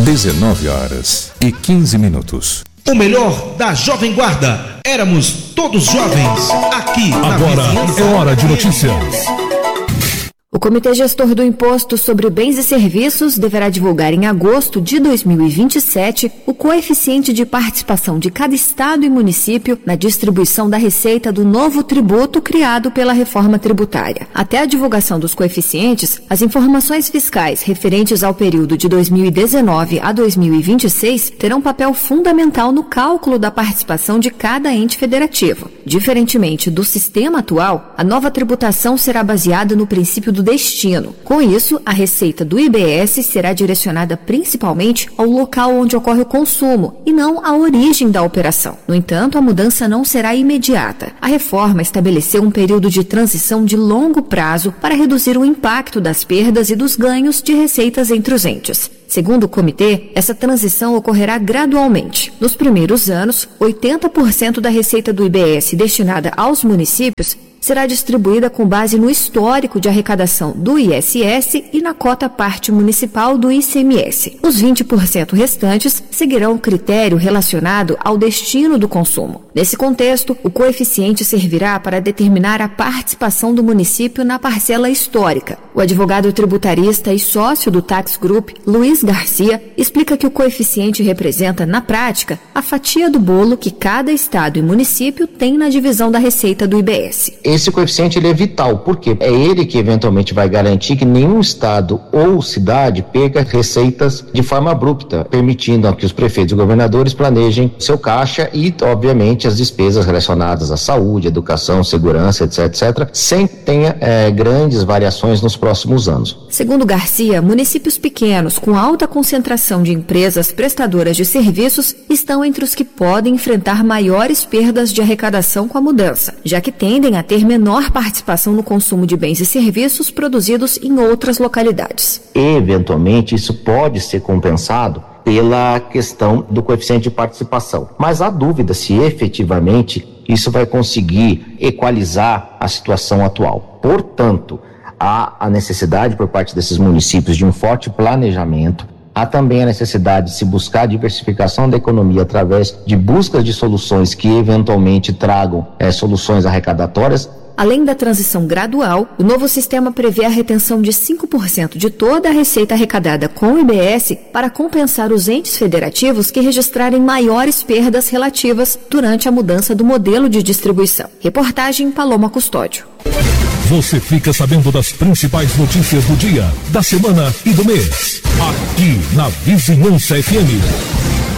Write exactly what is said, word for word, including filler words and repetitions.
dezenove horas e quinze minutos. O melhor da Jovem Guarda. Éramos todos jovens. Aqui na Agora vizinhança. é hora de notícias. O Comitê Gestor do Imposto sobre Bens e Serviços deverá divulgar em agosto de dois mil e vinte e sete o coeficiente de participação de cada estado e município na distribuição da receita do novo tributo criado pela reforma tributária. Até a divulgação dos coeficientes, as informações fiscais referentes ao período de dois mil e dezenove a dois mil e vinte e seis terão papel fundamental no cálculo da participação de cada ente federativo. Diferentemente do sistema atual, a nova tributação será baseada no princípio do destino. Com isso, a receita do I B S será direcionada principalmente ao local onde ocorre o consumo e não à origem da operação. No entanto, a mudança não será imediata. A reforma estabeleceu um período de transição de longo prazo para reduzir o impacto das perdas e dos ganhos de receitas entre os entes. Segundo o comitê, essa transição ocorrerá gradualmente. Nos primeiros anos, oitenta por cento da receita do I B S destinada aos municípios será distribuída com base no histórico de arrecadação do I S S e na cota parte municipal do I C M S. Os vinte por cento restantes seguirão o critério relacionado ao destino do consumo. Nesse contexto, o coeficiente servirá para determinar a participação do município na parcela histórica. O advogado tributarista e sócio do Tax Group, Luiz Garcia, explica que o coeficiente representa, na prática, a fatia do bolo que cada estado e município tem na divisão da receita do I B S. Esse coeficiente ele é vital, porque é ele que eventualmente vai garantir que nenhum estado ou cidade perca receitas de forma abrupta, permitindo que os prefeitos e governadores planejem seu caixa e, obviamente, as despesas relacionadas à saúde, educação, segurança, etc, etcétera, sem que tenha é, grandes variações nos próximos anos. Segundo Garcia, municípios pequenos com alta concentração de empresas prestadoras de serviços estão entre os que podem enfrentar maiores perdas de arrecadação com a mudança, já que tendem a ter menor participação no consumo de bens e serviços produzidos em outras localidades. Eventualmente, isso pode ser compensado pela questão do coeficiente de participação. Mas há dúvida se efetivamente isso vai conseguir equalizar a situação atual. Portanto, há a necessidade por parte desses municípios de um forte planejamento. Há também a necessidade de se buscar a diversificação da economia através de buscas de soluções que eventualmente tragam é, soluções arrecadatórias. Além da transição gradual, o novo sistema prevê a retenção de cinco por cento de toda a receita arrecadada com o I B S para compensar os entes federativos que registrarem maiores perdas relativas durante a mudança do modelo de distribuição. Reportagem Paloma Custódio. Você fica sabendo das principais notícias do dia, da semana e do mês. Aqui na Vizinhança F M.